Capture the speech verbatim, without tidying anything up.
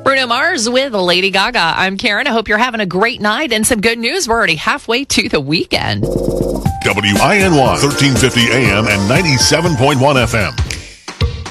Bruno Mars with Lady Gaga. I'm Karen. I hope you're having a great night and some good news. We're already halfway to the weekend. W I N Y, thirteen fifty A M and ninety-seven point one F M.